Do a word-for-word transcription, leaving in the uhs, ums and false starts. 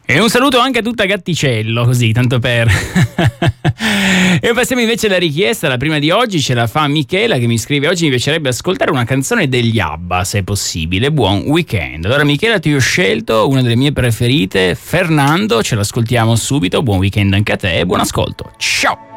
E un saluto anche a tutta Gatticello, così, tanto per... E passiamo invece alla richiesta, la prima di oggi ce la fa Michela che mi scrive: oggi mi piacerebbe ascoltare una canzone degli ABBA, se è possibile, buon weekend. Allora Michela, ti ho scelto una delle mie preferite, Fernando, ce l'ascoltiamo subito, buon weekend anche a te e buon ascolto, ciao!